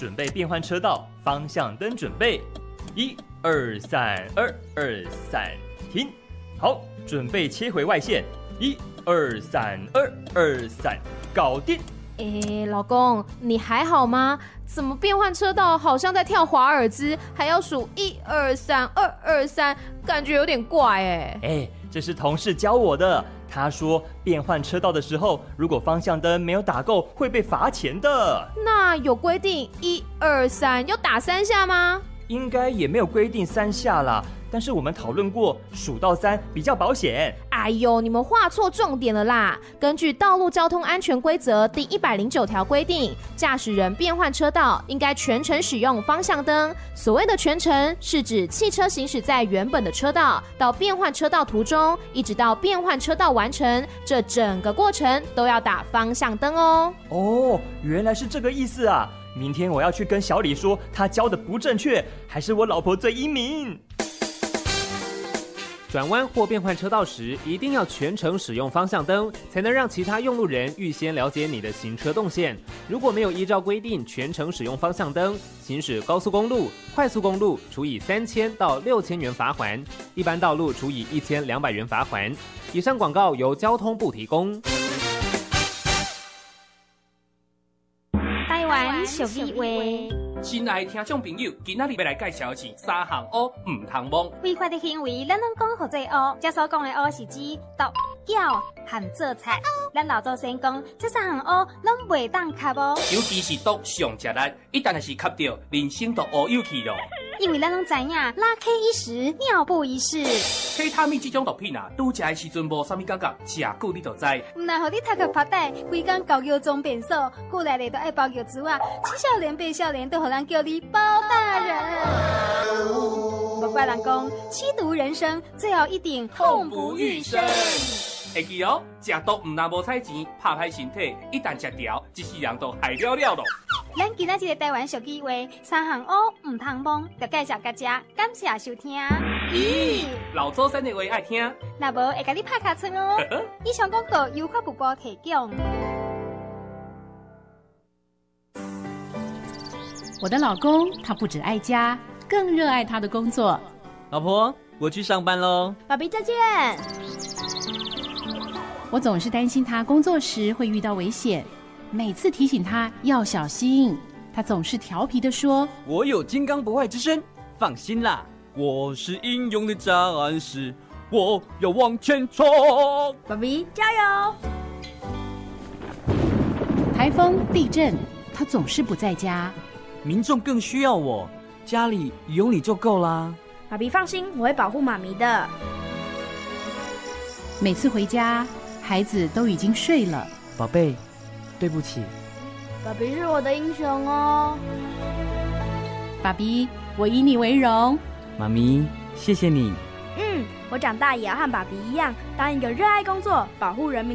准备变换车道，方向灯准备，1、2、3、2、2、3，停。好，准备切回外线，1、2、3、2、2、3，搞定。 老公，你还好吗？怎么变换车道好像在跳华尔兹，还要数1、2、3、2、2、3，感觉有点怪这是同事教我的。他说变换车道的时候，如果方向灯没有打够，会被罚钱的。那有规定1、2、3要打3下吗？ 应该也没有规定3下啦，但是我们讨论过，数到3比较保险。 哎呦，你们画错重点了啦！根据《道路交通安全规则》第109条规定，驾驶人变换车道应该全程使用方向灯。所谓的全程，是指汽车行驶在原本的车道，到变换车道途中，一直到变换车道完成，这整个过程都要打方向灯哦。 原来是这个意思啊！明天我要去跟小李说，他教的不正确，还是我老婆最英明。 转弯或变换车道时，一定要全程使用方向灯，才能让其他用路人预先了解你的行车动线。如果没有依照规定全程使用方向灯，行驶高速公路、快速公路处以3000到6000元罚锾，一般道路处以1200元罚锾。以上广告由交通部提供。 台湾俗语话。 亲爱的听众朋友，今仔日要来介绍的是3项乌唔通摸。 违法的行为，咱拢讲好做乌。这所讲的乌是指毒、搅和做菜。咱老祖先讲，这3项乌拢袂当吸哦。 尤其是毒上吃力，一旦是吸到，人生都乌有去咯。 因为咱拢知影，拉 K 一时，尿布一世。 K 他命这种毒品啊，拄食的时阵无啥物感觉，食久你就知。 唔然互你头壳拍带，规工搞药装变瘦，过来咧都爱包药珠啊，7少年8少年都互人叫你包大人。不怪人讲，吸毒人生最后一定痛不欲生。 会记哦，食毒唔但无彩钱，拍歹身体，一旦食掉，一世人都害了了咯。 咱今仔日的台湾俗语话，3项乌唔通摸，就介绍大家，感谢收听。 咦，老祖先的话爱听， 那无会甲你拍卡村哦。以上广告由法务部提供。 我的老公他不只爱家，更热爱他的工作。 老婆，我去上班喽。 爸比再见。 我总是担心他工作时会遇到危险，每次提醒他要小心，他总是调皮地说：“ 我有金刚不坏之身，放心啦，我是英勇的战士，我要往前冲。” 爸比加油！ 台风、地震，他总是不在家。 民众更需要我，家里有你就够啦。 爸比放心，我会保护妈咪的。 每次回家，孩子都已经睡了。 宝贝，对不起。 爸比是我的英雄哦。 爸比，我以你为荣。 妈咪，谢谢你。 我长大也要和爸比一样，当一个热爱工作、保护人民